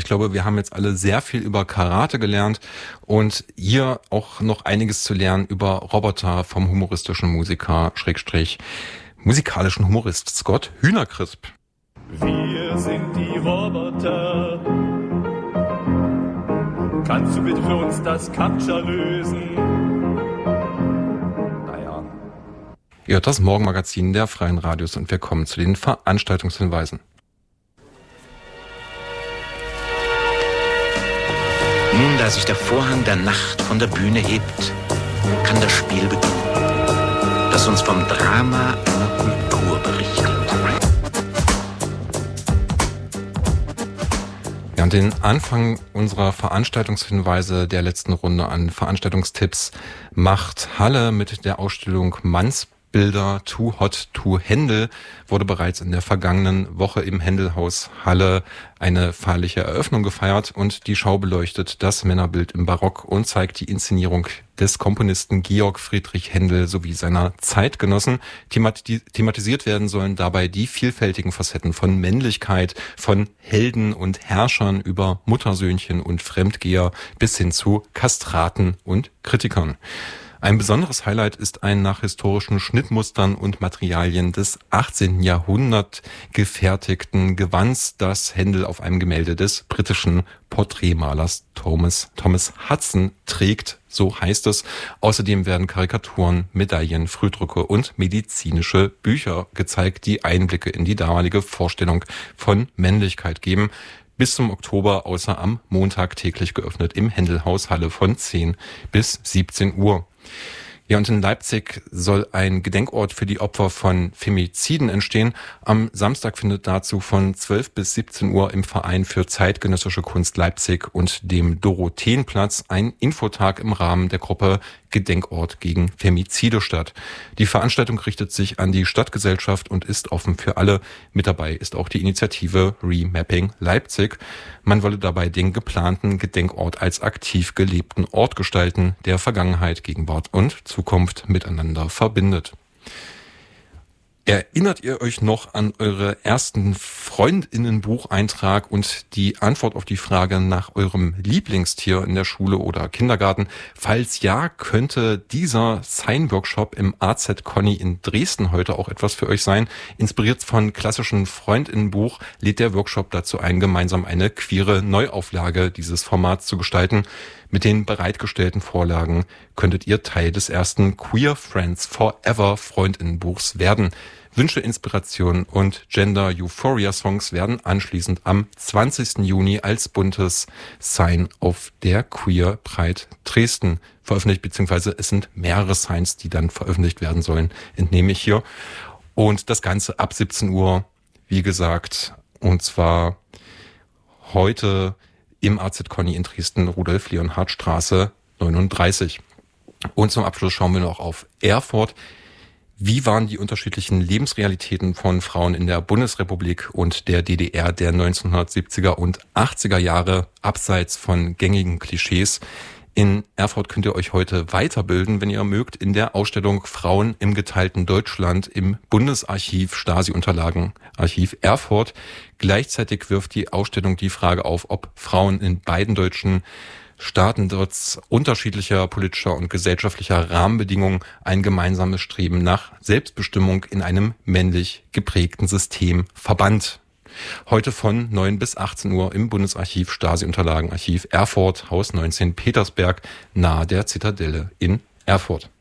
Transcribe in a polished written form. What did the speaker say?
Ich glaube, wir haben jetzt alle sehr viel über Karate gelernt und hier auch noch einiges zu lernen über Roboter vom humoristischen Musiker, musikalischen Humorist Scott Hühnercrisp. Wir sind die Roboter. Kannst du bitte für uns das Captcha lösen? Naja. Ihr hört das Morgenmagazin der Freien Radios und wir kommen zu den Veranstaltungshinweisen. Nun, da sich der Vorhang der Nacht von der Bühne hebt, kann das Spiel beginnen, das uns vom Drama einer Kultur berichtet. Ja, und den Anfang unserer Veranstaltungshinweise der letzten Runde an Veranstaltungstipps macht Halle mit der Ausstellung Mannsbilder Too Hot to Handle. Wurde bereits in der vergangenen Woche im Händelhaus Halle eine feierliche Eröffnung gefeiert und die Schau beleuchtet das Männerbild im Barock und zeigt die Inszenierung des Komponisten Georg Friedrich Händel sowie seiner Zeitgenossen. Thematisiert werden sollen dabei die vielfältigen Facetten von Männlichkeit, von Helden und Herrschern über Muttersöhnchen und Fremdgeher bis hin zu Kastraten und Kritikern. Ein besonderes Highlight ist ein nach historischen Schnittmustern und Materialien des 18. Jahrhunderts gefertigten Gewands, das Händel auf einem Gemälde des britischen Porträtmalers Thomas Hudson trägt, so heißt es. Außerdem werden Karikaturen, Medaillen, Frühdrucke und medizinische Bücher gezeigt, die Einblicke in die damalige Vorstellung von Männlichkeit geben. Bis zum Oktober, außer am Montag täglich geöffnet im Händelhaus Halle von 10 bis 17 Uhr. Ja, und in Leipzig soll ein Gedenkort für die Opfer von Femiziden entstehen. Am Samstag findet dazu von 12 bis 17 Uhr im Verein für zeitgenössische Kunst Leipzig und dem Dorotheenplatz ein Infotag im Rahmen der Gruppe Gedenkort gegen Femizide statt. Die Veranstaltung richtet sich an die Stadtgesellschaft und ist offen für alle. Mit dabei ist auch die Initiative Remapping Leipzig. Man wolle dabei den geplanten Gedenkort als aktiv gelebten Ort gestalten, der Vergangenheit, Gegenwart und Zukunft miteinander verbindet. Erinnert ihr euch noch an eure ersten Freundinnenbucheintrag und die Antwort auf die Frage nach eurem Lieblingstier in der Schule oder Kindergarten? Falls ja, könnte dieser Sign-Workshop im AZ Conny in Dresden heute auch etwas für euch sein. Inspiriert von klassischen Freundinnenbuch lädt der Workshop dazu ein, gemeinsam eine queere Neuauflage dieses Formats zu gestalten. Mit den bereitgestellten Vorlagen könntet ihr Teil des ersten Queer Friends Forever Freundinnenbuchs werden. Wünsche, Inspirationen und Gender-Euphoria-Songs werden anschließend am 20. Juni als buntes Sign auf der Queer Pride Dresden veröffentlicht, beziehungsweise es sind mehrere Signs, die dann veröffentlicht werden sollen, entnehme ich hier. Und das Ganze ab 17 Uhr, wie gesagt, und zwar heute im AZ Conny in Dresden, Rudolf-Leonhard-Straße 39. Und zum Abschluss schauen wir noch auf Erfurt. Wie waren die unterschiedlichen Lebensrealitäten von Frauen in der Bundesrepublik und der DDR der 1970er und 80er Jahre abseits von gängigen Klischees? In Erfurt könnt ihr euch heute weiterbilden, wenn ihr mögt, in der Ausstellung Frauen im geteilten Deutschland im Bundesarchiv Stasi-Unterlagen, Archiv Erfurt. Gleichzeitig wirft die Ausstellung die Frage auf, ob Frauen in beiden deutschen Staaten trotz unterschiedlicher politischer und gesellschaftlicher Rahmenbedingungen ein gemeinsames Streben nach Selbstbestimmung in einem männlich geprägten System verband. Heute von 9 bis 18 Uhr im Bundesarchiv Stasi-Unterlagen, Archiv Erfurt, Haus 19 Petersberg, nahe der Zitadelle in Erfurt.